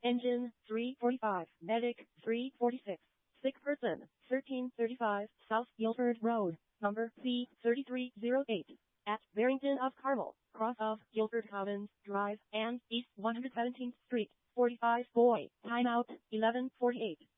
Engine 345, Medic 346. Sick person 1335 South Guilford Road, number C3308. At Barrington of Carmel, cross of Guilford Commons Drive and East 117th Street, 45 boy, timeout 11:48.